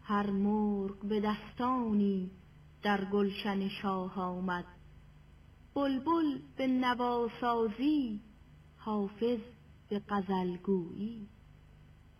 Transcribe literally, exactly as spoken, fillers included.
هر مرغ به دستانی در گلشن شاه آمد. بلبل به نواسازی، حافظ به غزل گویی.